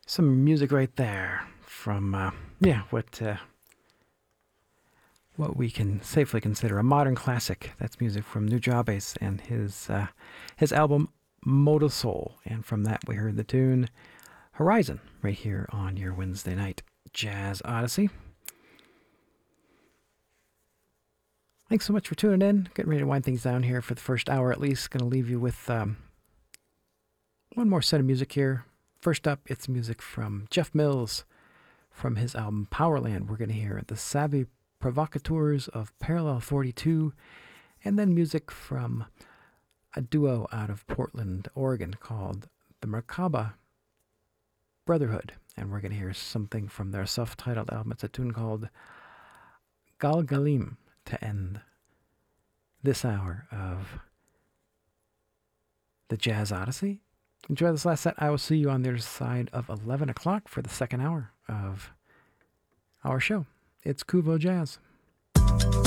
Some music right there from what we can safely consider a modern classic. That's music from Nujabes and his album Modal Soul. And from that we heard the tune Horizon right here on your Wednesday night Jazz Odyssey. Thanks so much for tuning in. Getting ready to wind things down here for the first hour at least. Going to leave you with one more set of music here. First up, it's music from Jeff Mills from his album Powerland. We're going to hear the Savvy Provocateurs of Parallel 42, and then music from a duo out of Portland, Oregon called the Merkaba Brotherhood. And we're going to hear something from their self-titled album. It's a tune called Galgalim to end this hour of the Jazz Odyssey. Enjoy this last set. I will see you on the other side of 11 o'clock for the second hour of our show. It's Kuvo Jazz.